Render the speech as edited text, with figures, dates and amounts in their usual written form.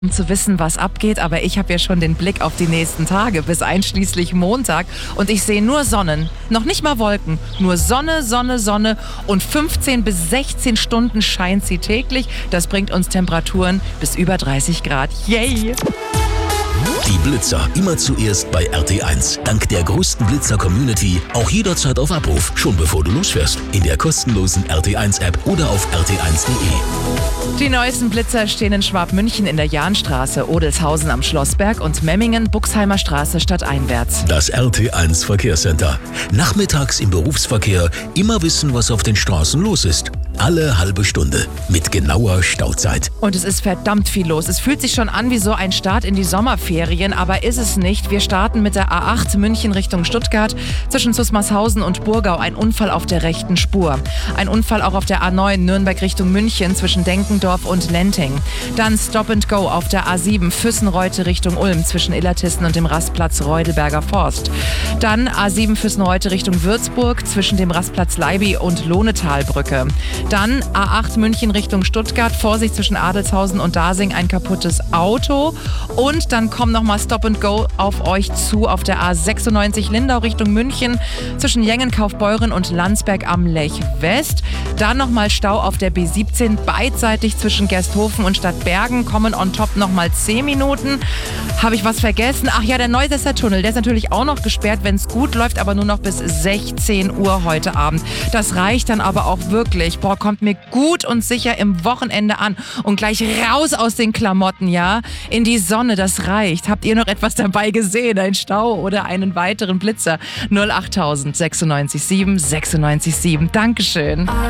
Um zu wissen, was abgeht, aber ich habe ja schon den Blick auf die nächsten Tage bis einschließlich Montag und ich sehe nur Sonnen, noch nicht mal Wolken, nur Sonne, Sonne, Sonne und 15 bis 16 Stunden scheint sie täglich. Das bringt uns Temperaturen bis über 30 Grad. Yay! Die Blitzer immer zuerst bei RT1. Dank der größten Blitzer-Community auch jederzeit auf Abruf, schon bevor du losfährst. In der kostenlosen RT1-App oder auf rt1.de. Die neuesten Blitzer stehen in Schwabmünchen in der Jahnstraße, Odelshausen am Schlossberg und Memmingen, Buxheimer Straße stadteinwärts. Das RT1 Verkehrscenter. Nachmittags im Berufsverkehr immer wissen, was auf den Straßen los ist. Alle halbe Stunde mit genauer Stauzeit. Und es ist verdammt viel los. Es fühlt sich schon an wie so ein Start in die Sommerferien, aber ist es nicht. Wir starten mit der A8 München Richtung Stuttgart. Zwischen Zusmarshausen und Burgau ein Unfall auf der rechten Spur. Ein Unfall auch auf der A9 Nürnberg Richtung München zwischen Denkendorf und Lenting. Dann Stop and Go auf der A7 Füssenreute Richtung Ulm zwischen Illertissen und dem Rastplatz Reudelberger Forst. Dann A7 Füssenreute Richtung Würzburg zwischen dem Rastplatz Leiby und Lohnetalbrücke. Dann A8 München Richtung Stuttgart, Vorsicht zwischen Adelshausen und Dasing, ein kaputtes Auto. Und dann kommt nochmal Stop and Go auf euch zu auf der A96 Lindau Richtung München zwischen Jengen, Kaufbeuren und Landsberg am Lech West. Dann nochmal Stau auf der B17 beidseitig zwischen Gersthofen und Stadtbergen, kommen on top nochmal 10 Minuten. Habe ich was vergessen? Ach ja, der Neusesser Tunnel, der ist natürlich auch noch gesperrt, wenn es gut läuft, aber nur noch bis 16 Uhr heute Abend. Das reicht dann aber auch wirklich. Boah, kommt mir gut und sicher im Wochenende an und gleich raus aus den Klamotten, ja? In die Sonne, das reicht. Habt ihr noch etwas dabei gesehen? Ein Stau oder einen weiteren Blitzer? 08000 96 7 96 7. Dankeschön.